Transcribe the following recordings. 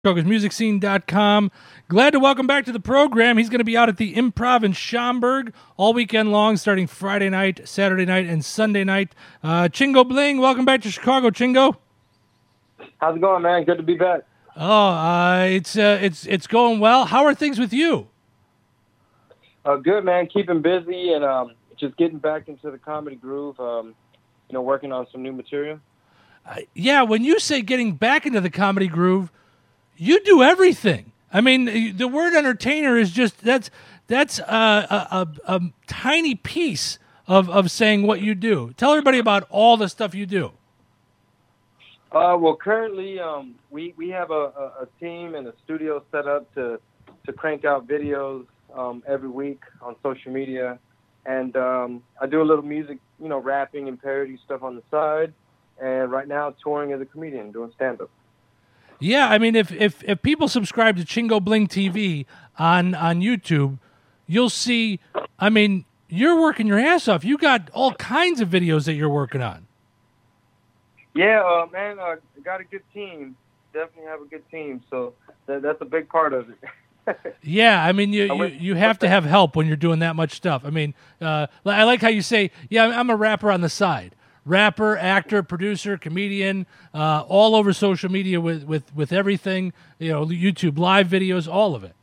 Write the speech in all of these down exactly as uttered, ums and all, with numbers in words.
Chicago's music scene dot com. Glad to welcome back to the program. He's going to be out at the Improv in Schaumburg all weekend long, starting Friday night, Saturday night, and Sunday night. Uh, Chingo Bling, welcome back to Chicago, Chingo. How's it going, man? Good to be back. Oh, uh, it's uh, it's it's going well. How are things with you? Uh, good, man. Keeping busy and um, just getting back into the comedy groove. Um, you know, working on some new material. Uh, yeah, when you say getting back into the comedy groove, you do everything. I mean, the word entertainer is just, that's that's a, a, a, a tiny piece of, of saying what you do. Tell everybody about all the stuff you do. Uh, well, currently um, we, we have a, a, a team and a studio set up to, to crank out videos um, every week on social media. And um, I do a little music, you know, rapping and parody stuff on the side. And right now touring as a comedian, doing stand-up. Yeah, I mean, if, if, if people subscribe to Chingo Bling T V on, on YouTube, you'll see, I mean, you're working your ass off. You got all kinds of videos that you're working on. Yeah, uh, man, uh, got a good team. Definitely have a good team, so that, that's a big part of it. Yeah, I mean, you, you, you have to have help when you're doing that much stuff. I mean, uh, I like how you say, yeah, I'm a rapper on the side. Rapper, actor, producer, comedian, uh, all over social media with, with, with everything, you know, YouTube live videos, all of it.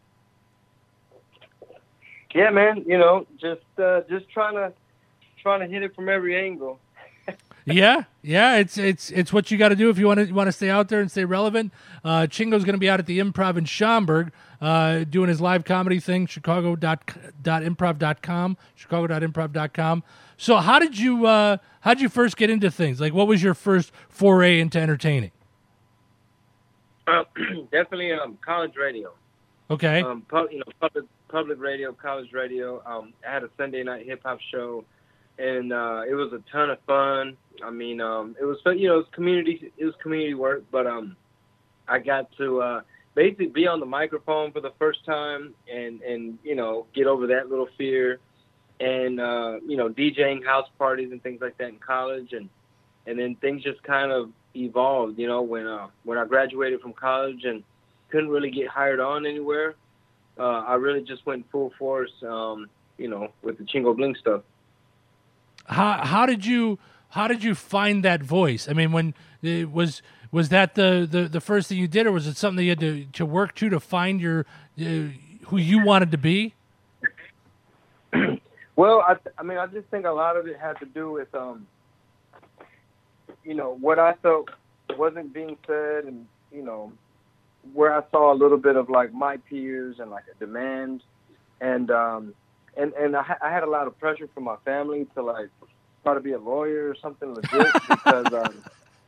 Yeah, man, you know, just uh, just trying to trying to hit it from every angle. yeah, yeah, it's it's it's what you got to do if you want to want to stay out there and stay relevant. Uh, Chingo's going to be out at the Improv in Schaumburg, uh, doing his live comedy thing. Chicago dot improv dot com, Chicago dot improv dot com. So how did you uh, how did you first get into things? Like, what was your first foray into entertaining? Uh, definitely um, college radio. Okay. Um, pu- you know, public public radio, college radio. Um, I had a Sunday night hip hop show, and uh, it was a ton of fun. I mean, um, it was you know it was community it was community work, but um, I got to uh, basically be on the microphone for the first time, and and you know get over that little fear. And, uh, you know, DJing house parties and things like that in college. And, and then things just kind of evolved, you know, when, uh, when I graduated from college and couldn't really get hired on anywhere. Uh, I really just went full force, um, you know, with the Chingo Bling stuff. How, how did you, how did you find that voice? I mean, when it was, was that the, the, the first thing you did, or was it something you had to, to work to, to find your, uh, who you wanted to be? Well, I, I mean, I just think a lot of it had to do with, um, you know, what I felt wasn't being said, and you know, where I saw a little bit of like my peers and like a demand, and um, and and I, I had a lot of pressure from my family to like try to be a lawyer or something legit because, um,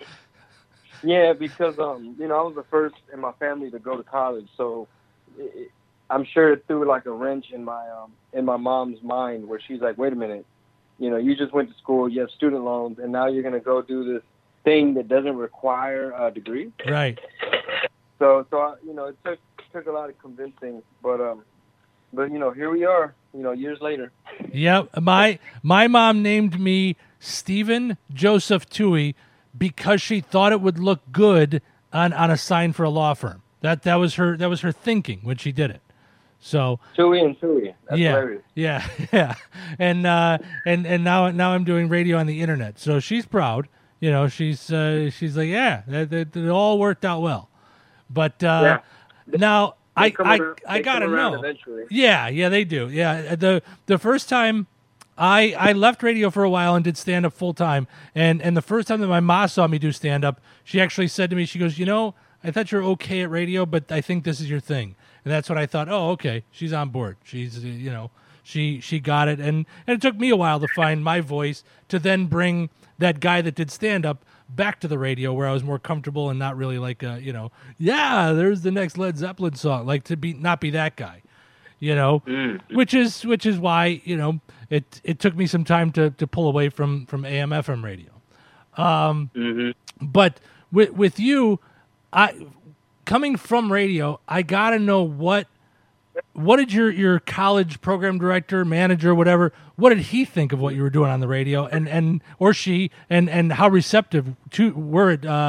yeah, because um, you know, I was the first in my family to go to college, so. It, it, I'm sure it threw like a wrench in my um, in my mom's mind, where she's like, "Wait a minute, you know, you just went to school, you have student loans, and now you're gonna go do this thing that doesn't require a degree." Right. So, so I, you know, it took took a lot of convincing, but um, but you know, here we are, you know, years later. Yep. My my mom named me Stephen Joseph Toohey because she thought it would look good on, on a sign for a law firm. That that was her that was her thinking when she did it. So Toohey and Toohey. That's yeah, hilarious. yeah, yeah, and uh, and and now now I'm doing radio on the internet. So she's proud. You know, she's uh, she's like, yeah, that, that, it all worked out well. But uh, yeah. now I I, around, I gotta know. Eventually. Yeah, yeah, they do. Yeah, the the first time I I left radio for a while and did stand up full time, and and the first time that my ma saw me do stand up, she actually said to me, she goes, you know, I thought you're okay at radio, but I think this is your thing. And that's when I thought, oh, okay, she's on board. She's, you know, she she got it. And, and it took me a while to find my voice to then bring that guy that did stand-up back to the radio where I was more comfortable and not really like, a, you know, yeah, there's the next Led Zeppelin song. Like to be not be that guy, you know, mm. which is which is why, you know, it it took me some time to, to pull away from, from A M F M radio. Um, mm-hmm. But with, with you, I... coming from radio, I gotta know what what did your, your college program director, manager, whatever, what did he think of what you were doing on the radio, and, and or she, and, and how receptive to were it uh,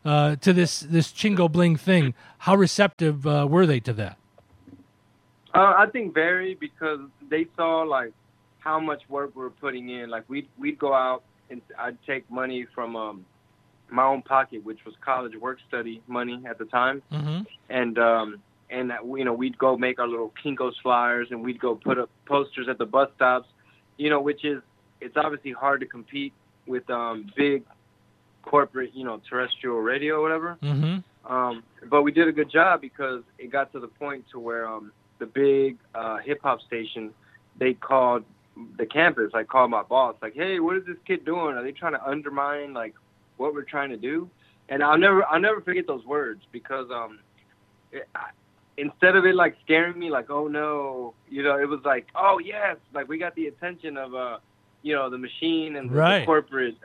uh, to this this Chingo Bling thing. How receptive uh, were they to that? Uh, I think very, because they saw like how much work we were putting in. Like we'd we'd go out and I'd take money from um, my own pocket, which was college work study money at the time, Mm-hmm. and um, and that, you know, we'd go make our little Kinko's flyers, and we'd go put up posters at the bus stops, you know, which is, it's obviously hard to compete with um, big corporate, you know, terrestrial radio or whatever. Mm-hmm. Um, but we did a good job, because it got to the point to where um, the big uh, hip hop station, they called the campus, like called my boss, like, hey, what is this kid doing? Are they trying to undermine like what we're trying to do? And I'll never, I'll never forget those words, because um, it, I, instead of it like scaring me, like, oh no, you know, it was like, oh yes, like we got the attention of uh, you know, the machine and the, Right. the corporate.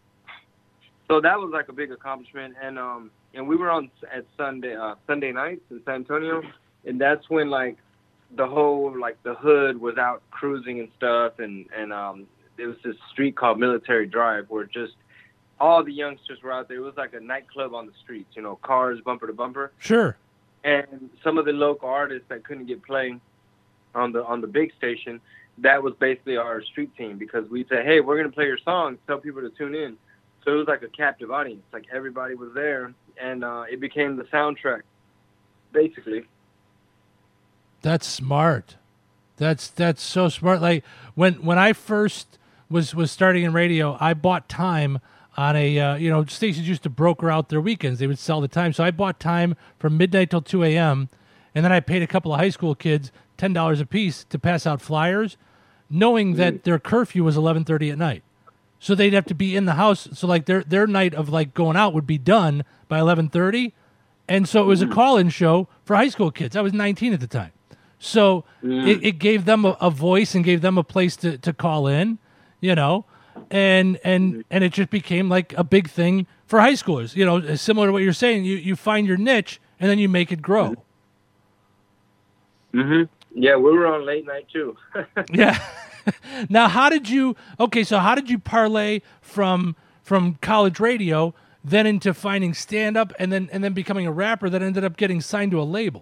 So that was like a big accomplishment, and um, and we were on at Sunday uh, Sunday nights in San Antonio, and that's when like the whole like the hood was out cruising and stuff, and and um, there was this street called Military Drive where just all the youngsters were out there. It was like a nightclub on the streets, you know, cars bumper to bumper. Sure. And some of the local artists that couldn't get playing on the on the big station, that was basically our street team, because we said, hey, we're gonna play your songs, tell people to tune in. So it was like a captive audience, like everybody was there, and uh, it became the soundtrack, basically. That's smart. That's that's so smart. Like when when I first was was starting in radio, I bought time on a uh, you know, stations used to broker out their weekends. They would sell the time, so I bought time from midnight till two a.m. and then I paid a couple of high school kids ten dollars a piece to pass out flyers, knowing that their curfew was eleven thirty at night. So they'd have to be in the house. So like their their night of like going out would be done by eleven thirty, and so it was a call-in show for high school kids. I was nineteen at the time. So it, it gave them a, a voice and gave them a place to, to call in, you know, and and and it just became like a big thing for high schoolers. You know, similar to what you're saying, you you find your niche and then you make it grow. Mm-hmm. Yeah, we were on late night too. Yeah. Now, how did you? Okay, so how did you parlay from from college radio then into finding stand up and then and then becoming a rapper that ended up getting signed to a label?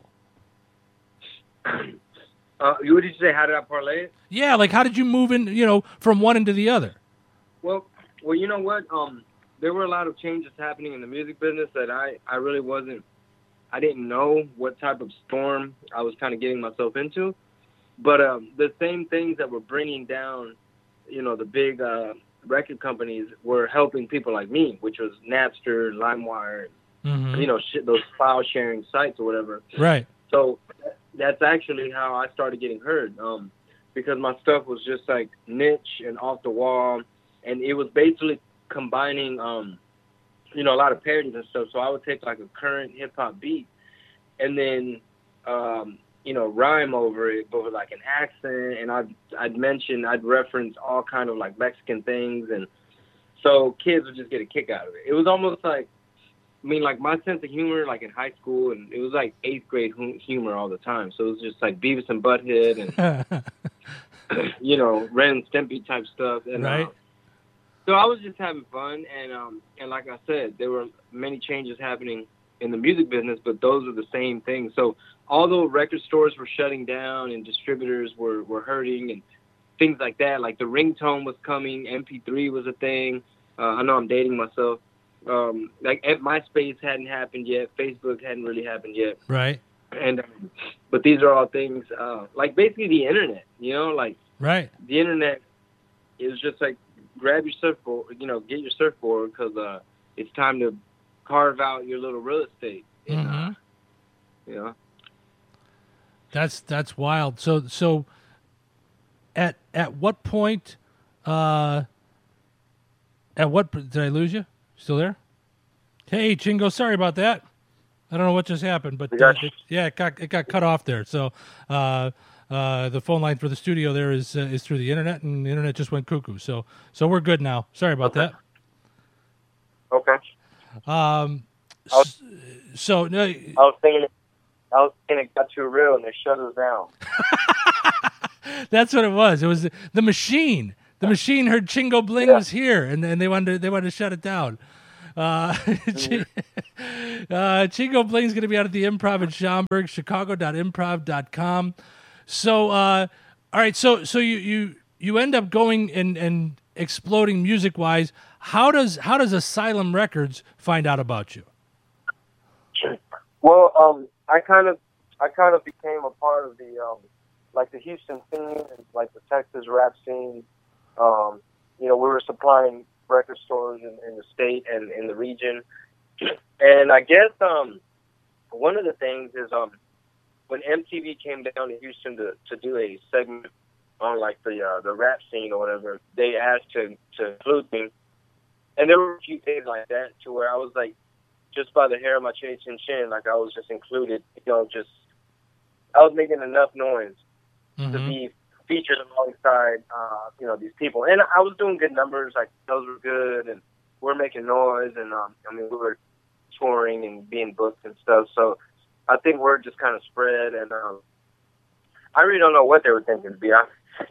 Uh, what did you say? How did I parlay it? Yeah, like how did you move in, you know, from one into the other? Well, well, you know what? Um, there were a lot of changes happening in the music business that I, I really wasn't, I didn't know what type of storm I was kind of getting myself into. But um, the same things that were bringing down, you know, the big uh, record companies were helping people like me, which was Napster, LimeWire, Mm-hmm. you know, shit, those file sharing sites or whatever. Right. So that's actually how I started getting heard, um, because my stuff was just like niche and off the wall, and it was basically combining, um, you know, a lot of parodies and stuff. So I would take like a current hip hop beat, and then, um, you know, rhyme over it, but with like an accent, and I'd I'd mention, I'd reference all kind of like Mexican things, and so kids would just get a kick out of it. It was almost like, I mean, like my sense of humor, like in high school, and it was like eighth grade hum- humor all the time. So it was just like Beavis and Butthead and, you know, Ren and Stimpy type stuff. And, Right. Uh, so I was just having fun. And, um, and like I said, there were many changes happening in the music business, but those are the same things. So although record stores were shutting down and distributors were, were hurting and things like that, like the ringtone was coming, M P three was a thing. Uh, I know I'm dating myself. Um, like MySpace hadn't happened yet, Facebook hadn't really happened yet, Right. and um, but these are all things uh, like basically the internet. You know, like Right. the internet is just like grab your surfboard, you know, get your surfboard because uh, it's time to carve out your little real estate. And, Mm-hmm. uh, you know, That's that's wild. So so at at what point? Uh, at what did I lose you? Still there? Hey, Chingo, sorry about that. I don't know what just happened, but uh, it, yeah, it got it got cut off there. So uh, uh, the phone line for the studio there is uh, is through the internet, and the internet just went cuckoo. So so we're good now. Sorry about Okay. that. okay. Um, I was- s- so no, I was thinking, I was thinking it got too real and they shut us down. that's what it was. It was the machine. The machine heard Chingo Bling Yeah. was here, and, and they wanted to, they wanted to shut it down. Uh, Ch- uh, Chingo Bling's going to be out at the Improv in Schaumburg, chicago dot improv dot com. So, uh, all right, so so you you you end up going and, and exploding music wise. How does how does Asylum Records find out about you? Well, um, I kind of I kind of became a part of the um, like the Houston scene, and like the Texas rap scene. Um, you know, we were supplying record stores in, in the state and in the region, and I guess um, one of the things is um, when M T V came down to Houston to, to do a segment on like the uh, the rap scene or whatever, they asked to to include me, and there were a few things like that to where I was like, just by the hair of my chin chin chin, like I was just included, you know, just I was making enough noise mm-hmm. to be featured alongside, uh, you know, these people, and I was doing good numbers, like those were good, and we're making noise, and um, I mean, we were touring and being booked and stuff, so I think word just kind of spread, and um, I really don't know what they were thinking, to be honest.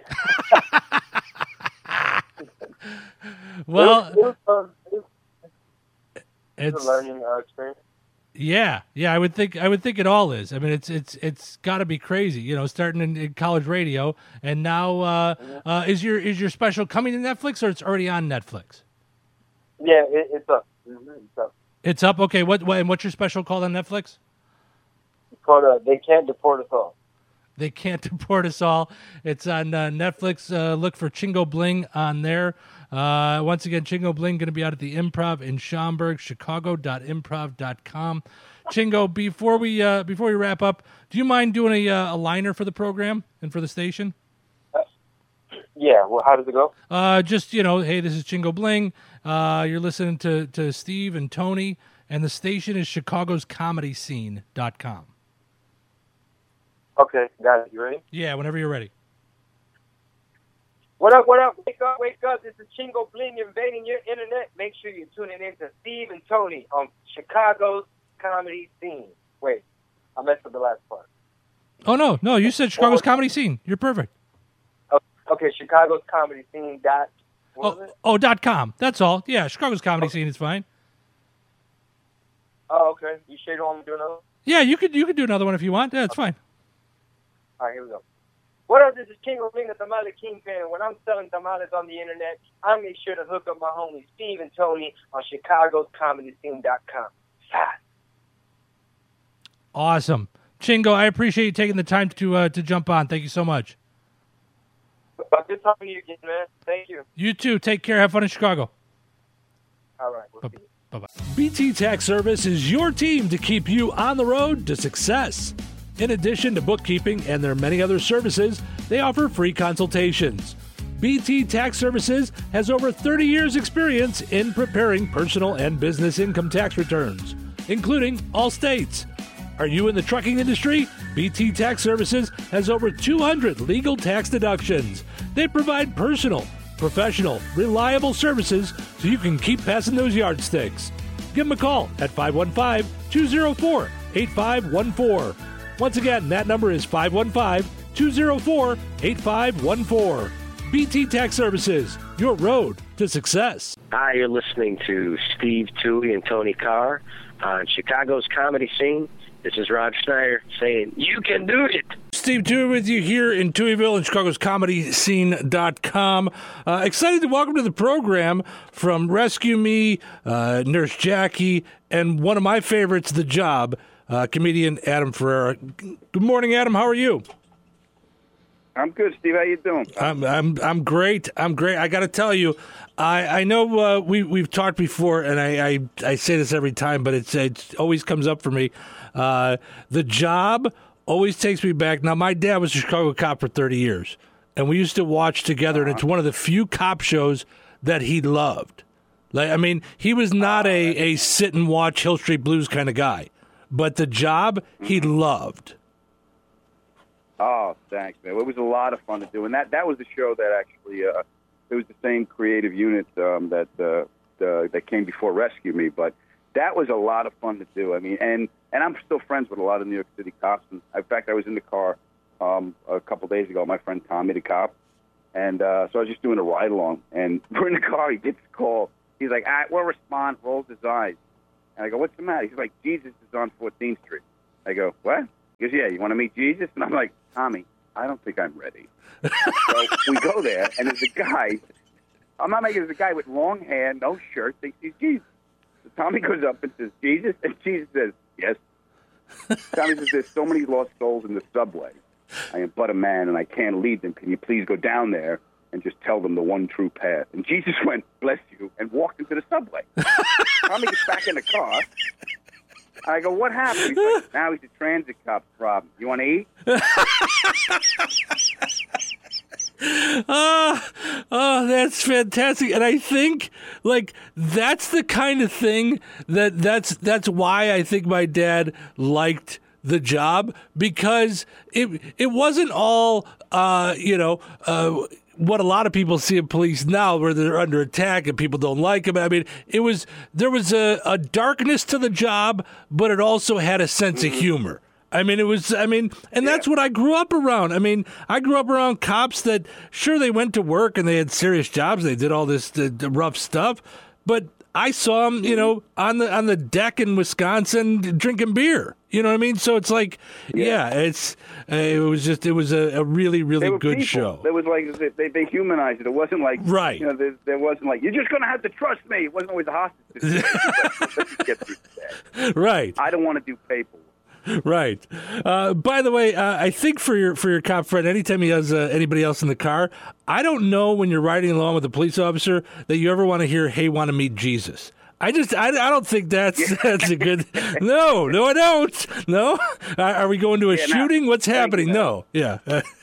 Well, it was, it was, um, it was, it's a learning uh, experience. Yeah, yeah, I would think I would think it all is. I mean, it's it's it's got to be crazy, you know, starting in, in college radio, and now uh, mm-hmm. uh, is your is your special coming to Netflix, or it's already on Netflix? Yeah, it, it's up. Mm-hmm. It's up. It's up. Okay, what, what and what's your special called on Netflix? It's called uh, They Can't Deport Us All. They Can't Deport Us All. It's on uh, Netflix. Uh, look for Chingo Bling on there. Uh, once again, Chingo Bling going to be out at the Improv in Schaumburg, chicago dot improv dot com. Chingo, before we uh, before we wrap up, do you mind doing a, uh, a liner for the program and for the station? Uh, yeah. Well, how does it go? Uh, just, you know, hey, this is Chingo Bling. Uh, you're listening to, to Steve and Tony, and the station is chicago's comedy scene dot com. Okay, got it. You ready? Yeah, whenever you're ready. What up, what up? Wake up, wake up. This is Chingo Bling invading your internet. Make sure you're tuning in to Steve and Tony on Chicago's comedy scene. Wait, I messed up the last part. Oh, no, no, you said Chicago's comedy scene. You're perfect. Oh, okay, Chicago's comedy scene dot, what oh, was it? oh, dot com. That's all. Yeah, Chicago's comedy okay. scene is fine. Oh, okay. You sure you don't want me to do another one? Yeah, you could, you could do another one if you want. Yeah, it's fine. All right, here we go. What up, this is Chingo Bling, the Tamale Kingpin. When I'm selling tamales on the internet, I make sure to hook up my homies Steve and Tony on chicago's comedy scene dot com. Awesome. Chingo, I appreciate you taking the time to uh, to jump on. Thank you so much. Good talking to you again, man. Thank you. You too. Take care. Have fun in Chicago. All right. We'll see you. Bye-bye. B T Tax Service is your team to keep you on the road to success. In addition to bookkeeping and their many other services, they offer free consultations. B T Tax Services has over thirty years experience in preparing personal and business income tax returns, including all states. Are you in the trucking industry? B T Tax Services has over two hundred legal tax deductions. They provide personal, professional, reliable services so you can keep passing those yardsticks. Give them a call at five one five, two oh four, eight five one four. Once again, that number is five one five, two oh four, eight five one four. B T Tax Services, your road to success. Hi, you're listening to Steve Toohey and Tony Carr on Chicago's comedy scene. This is Rod Schneider saying, you can do it. Steve Toohey with you here in Tooheyville and Chicago's comedy scene dot com. Uh, excited to welcome to the program from Rescue Me, uh, Nurse Jackie, and one of my favorites, The Job, Uh, comedian Adam Ferrara. Good morning, Adam. How are you? I'm good, Steve. How you doing? I'm I'm I'm great. I'm great. I got to tell you, I I know uh, we we've talked before, and I, I, I say this every time, but it's it always comes up for me. Uh, The Job always takes me back. Now, my dad was a Chicago cop for thirty years, and we used to watch together. Uh-huh. And it's one of the few cop shows that he loved. Like, I mean, he was not uh, a a sit and watch Hill Street Blues kind of guy. But The Job, he loved. Oh, thanks, man. It was a lot of fun to do. And that, that was a show that actually, uh, it was the same creative unit um, that uh, the, that came before Rescue Me. But that was a lot of fun to do. I mean, and, and I'm still friends with a lot of New York City cops. And in fact, I was in the car um, a couple days ago, my friend Tommy, the cop. And uh, so I was just doing a ride-along. And we're in the car. He gets a call He's like, I will respond, rolls his eyes. And I go, what's the matter? He's like, Jesus is on fourteenth Street. I go, what? He goes, yeah, you want to meet Jesus? And I'm like, Tommy, I don't think I'm ready. So we go there, and there's a guy. I'm not making it. There's a guy with long hair, no shirt, thinks he's Jesus. So Tommy goes up and says, Jesus? And Jesus says, yes. Tommy says, there's so many lost souls in the subway. I am but a man, and I can't lead them. Can you please go down there and just tell them the one true path? And Jesus went, bless you, and walked into the subway. Tommy gets back in the car. I go, what happened? He's like, now he's a transit cop's problem. You want to eat? Oh, oh, that's fantastic. And I think, like, that's the kind of thing that that's that's why I think my dad liked the job, because it it wasn't all, uh, you know, uh, what a lot of people see in police now, where they're under attack and people don't like them. I mean, it was there was a, a darkness to the job, but it also had a sense mm-hmm. of humor. I mean, it was, I mean, and yeah. that's what I grew up around. I mean, I grew up around cops that, sure, they went to work and they had serious jobs. They did all this the, the rough stuff, but I saw them, you know, on the on the deck in Wisconsin drinking beer. You know what I mean? So it's like, yeah, yeah it's uh, it was just it was a, a really really good people. show. It was like they they humanized it. It wasn't like right. You know, there, there wasn't like you're just going to have to trust me. It wasn't always a hostage situation. Let's just get through that. Right. I don't want to do paperwork. Right. Uh, by the way, uh, I think for your for your cop friend, anytime he has uh, anybody else in the car, I don't know when you're riding along with a police officer that you ever want to hear, "Hey, want to meet Jesus?" I just I, I don't think that's yeah. that's a good. No, no, I don't. No, are, are we going to a yeah, shooting? No. What's happening? No. Yeah.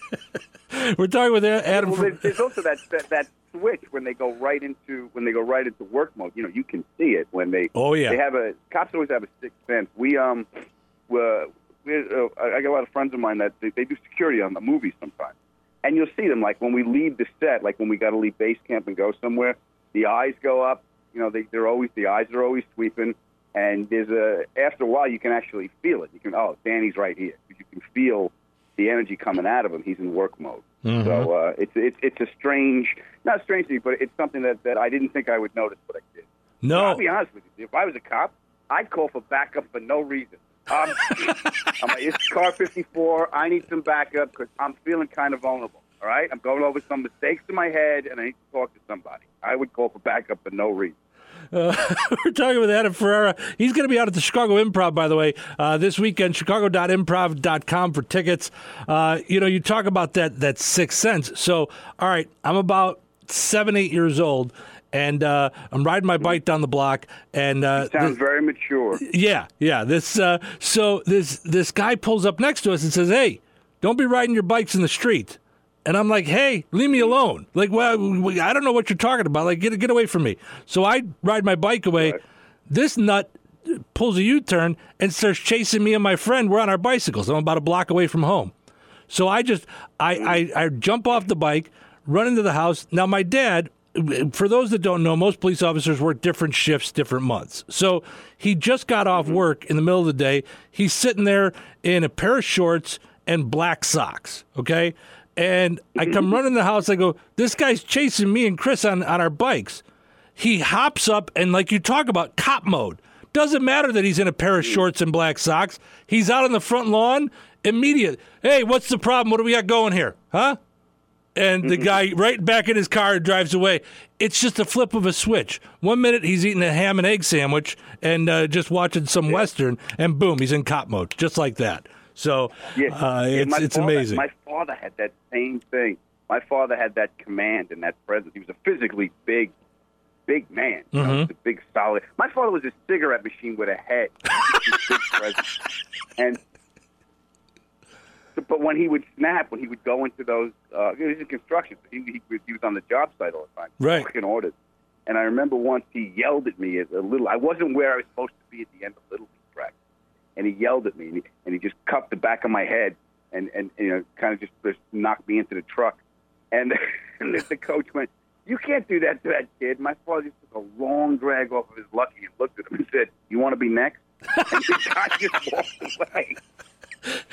We're talking with Adam. Well, there's, there's also that, that that switch when they go right into when they go right into work mode. You know, you can see it when they. Oh yeah. They have a cops always have a sixth sense. We um. Uh, we, uh, I got a lot of friends of mine that they, they do security on the movies sometimes. And you'll see them, like, when we leave the set, like when we got to leave base camp and go somewhere, the eyes go up. You know, they, they're always, the eyes are always sweeping. And there's a, after a while, you can actually feel it. You can, oh, Danny's right here. You can feel the energy coming out of him. He's in work mode. Mm-hmm. So uh, it's, it's it's a strange, not strange to me, but it's something that, that I didn't think I would notice, but I did. No. So I'll be honest with you. If I was a cop, I'd call for backup for no reason. Um, I'm like, it's car fifty-four. I need some backup because I'm feeling kind of vulnerable. All right? I'm going over some mistakes in my head, and I need to talk to somebody. I would call for backup for no reason. Uh, we're talking with Adam Ferrara. He's going to be out at the Chicago Improv, by the way, uh, this weekend, chicago dot improv dot com for tickets. Uh, you know, you talk about that, that sixth sense. So, all right, I'm about seven, eight years old. And uh, I'm riding my bike down the block, and uh, you sound this, very mature. Yeah, yeah. This uh, so this this guy pulls up next to us and says, "Hey, don't be riding your bikes in the street." And I'm like, "Hey, leave me alone!" Like, well, I don't know what you're talking about. Like, get get away from me. So I ride my bike away. Right. This nut pulls a U-turn and starts chasing me and my friend. We're on our bicycles. I'm about a block away from home. So I just I I, I jump off the bike, run into the house. Now my dad. For those that don't know, most police officers work different shifts, different months. So he just got off work in the middle of the day. He's sitting there in a pair of shorts and black socks, okay? And I come running in the house. I go, this guy's chasing me and Chris on, on our bikes. He hops up and, like you talk about, cop mode. Doesn't matter that he's in a pair of shorts and black socks. He's out on the front lawn, immediate. Hey, what's the problem? What do we got going here? Huh? And the guy right back in his car drives away. It's just a flip of a switch. One minute he's eating a ham and egg sandwich and uh, just watching some yeah. Western, and boom, he's in cop mode, just like that. So yeah. uh, yeah, it's it's father, amazing. My father had that same thing. My father had that command and that presence. He was a physically big, big man. You mm-hmm. know, a big, solid. My father was a cigarette machine with a head. Big presence. And but when he would snap, when he would go into those, uh, he was in construction. He, he, he was on the job site all the time, right? Working orders. And I remember once he yelled at me as a little. I wasn't where I was supposed to be at the end of Little League practice, and he yelled at me, and he, and he just cupped the back of my head, and and you know, kind of just, just knocked me into the truck. And, and the coach went, "You can't do that to that kid." My father just took a long drag off of his Lucky and looked at him and said, "You want to be next?" And the guy just walked away.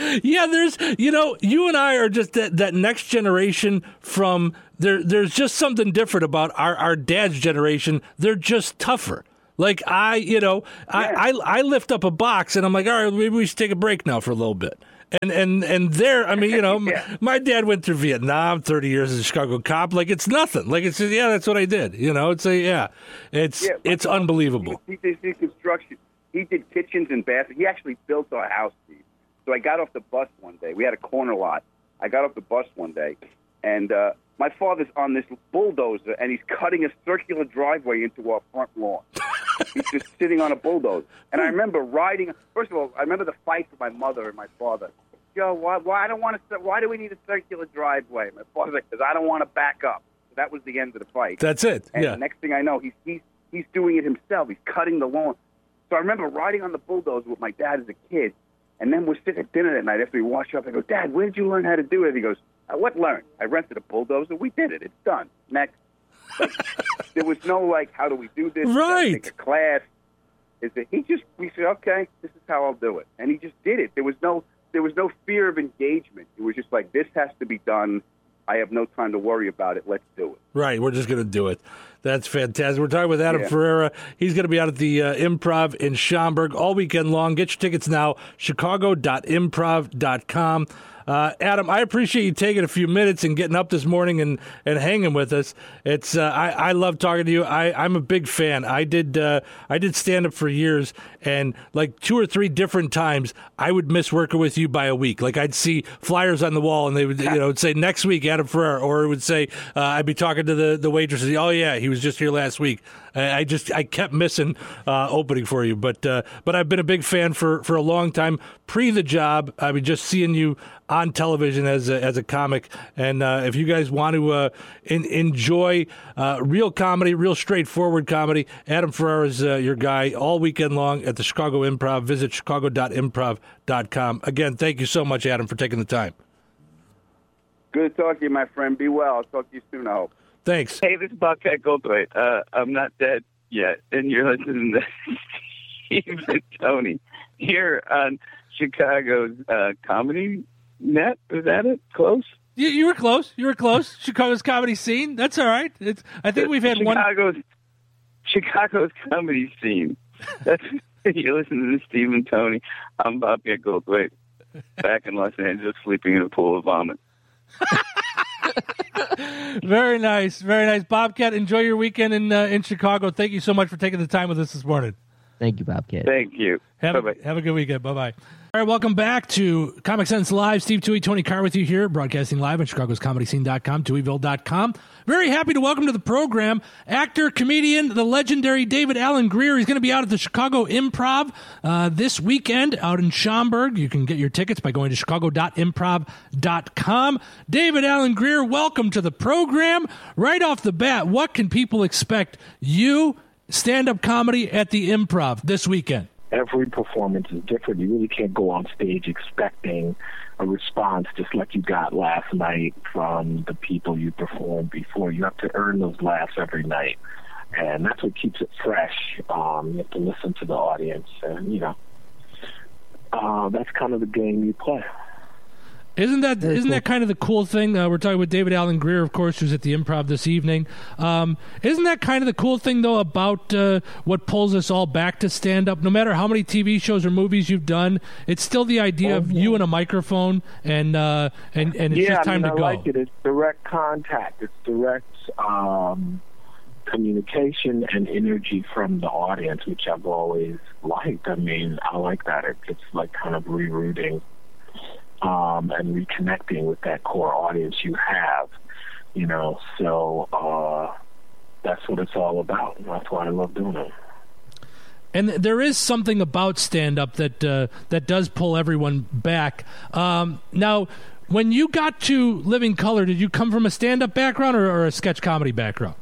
Yeah, there's, you know, you and I are just that, that next generation from, there. There's just something different about our, our dad's generation. They're just tougher. Like I, you know, Yeah. I, I I lift up a box and I'm like, all right, maybe we should take a break now for a little bit. And and and there, I mean, you know, Yeah. my, my dad went through Vietnam, thirty years as a Chicago cop. Like it's nothing. Like it's yeah, that's what I did. You know, it's a yeah, it's Yeah, it's my- unbelievable. He did, he did construction. He did kitchens and bathrooms. He actually built our house, Steve. So I got off the bus one day. We had a corner lot. I got off the bus one day, and uh, my father's on this bulldozer, and he's cutting a circular driveway into our front lawn. He's just sitting on a bulldozer. And I remember riding. First of all, I remember the fight with my mother and my father. Joe, why, why I don't want to? Why do we need a circular driveway? My father's like, because I don't want to back up. So that was the end of the fight. That's it. And Yeah. the next thing I know, he's he's he's doing it himself. He's cutting the lawn. So I remember riding on the bulldozer with my dad as a kid, and then we're sitting at dinner that night after we washed up. I go, Dad, where did you learn how to do it? He goes, uh, what learn? I rented a bulldozer. We did it. It's done. Next. Like, there was no, like, how do we do this? Right. Take a class. Is it? He just, we said, okay, this is how I'll do it. And he just did it. There was no, there was no fear of engagement. It was just like, this has to be done. I have no time to worry about it. Let's do it. Right, we're just going to do it. That's fantastic. We're talking with Adam Yeah. Ferreira. He's going to be out at the uh, Improv in Schaumburg all weekend long. Get your tickets now, chicago dot improv dot com. Uh, Adam, I appreciate you taking a few minutes and getting up this morning and, and hanging with us. It's uh, I, I love talking to you. I, I'm a big fan. I did uh, I did stand up for years, and like two or three different times, I would miss working with you by a week. Like I'd see flyers on the wall, and they would you know would say next week Adam Ferreira, or it would say uh, I'd be talking to the the waitresses. Oh yeah, he was just here last week. I, I just I kept missing uh, opening for you, but uh, but I've been a big fan for, for a long time. Pre the job, I mean, just seeing you on television as a, as a comic, and uh, if you guys want to uh, in, enjoy uh, real comedy, real straightforward comedy, Adam Ferreira is uh, your guy all weekend long at the Chicago Improv. Visit chicago dot improv dot com. Again, thank you so much, Adam, for taking the time. Good to talk to you, my friend. Be well. I'll talk to you soon, I hope. Thanks. Hey, this is Bobcat Goldthwait. Uh, I'm not dead yet, and you're listening to Steve and Tony here on Chicago's uh, Comedy Net. Is that it? Close? You, you were close. You were close. Chicago's comedy scene. That's all right. It's. I think we've had Chicago's, one. Chicago's comedy scene. That's you're listening to Steve and Tony. I'm Bobcat Goldthwait, back in Los Angeles, sleeping in a pool of vomit. Very nice, very nice, Bobcat. Enjoy your weekend in uh, in Chicago. Thank you so much for taking the time with us this morning. Thank you, Bobcat. Thank you. Have a, Bye-bye. have a good weekend. Bye bye. All right, welcome back to Comic Sense Live. Steve Toohey, Tony Carr with you here, broadcasting live at chicagos comedy scene dot com, tooheyville dot com. Very happy to welcome to the program actor, comedian, the legendary David Alan Grier. He's going to be out at the Chicago Improv uh, this weekend out in Schaumburg. You can get your tickets by going to chicago dot improv dot com. David Alan Grier, welcome to the program. Right off the bat, what can people expect you, stand-up comedy at the Improv this weekend? Every performance is different. You really can't go on stage expecting a response just like you got last night from the people you performed before. You have to earn those laughs every night, and that's what keeps it fresh. Um, you have to listen to the audience, and, you know, uh, that's kind of the game you play. Isn't that Very isn't cool. that kind of the cool thing? Uh, we're talking with David Alan Grier, of course, who's at the Improv this evening. Um, isn't that kind of the cool thing, though, about uh, what pulls us all back to stand-up? No matter how many T V shows or movies you've done, it's still the idea of you and a microphone, and uh, and and it's yeah, just time I mean, to I go. like it. It's direct contact. It's direct um, communication and energy from the audience, which I've always liked. I mean, I like that. It, it's like kind of rerouting um, and reconnecting with that core audience you have, you know. So uh, that's what it's all about. That's why I love doing it. And there is something about stand-up that uh, that does pull everyone back. Um, now, when you got to Living Color, did you come from a stand-up background or, or a sketch comedy background?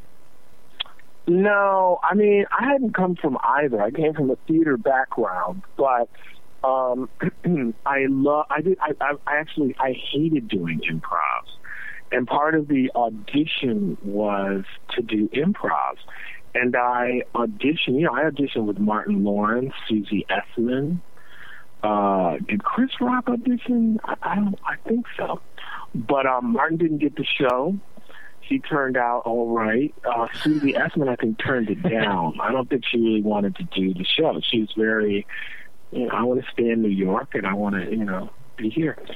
No, I mean, I hadn't come from either. I came from a theater background, but um, I love. I did. I, I, I actually I hated doing improvs, and part of the audition was to do improvs. And I auditioned, you know, I auditioned with Martin Lawrence, Susie Essman, Uh, did Chris Rock audition? I, I don't. I think so. But um, Martin didn't get the show. He turned out all right. Uh, Susie Essman, I think, turned it down. I don't think she really wanted to do the show. She was very, you know, I want to stay in New York and I want to, you know, be here.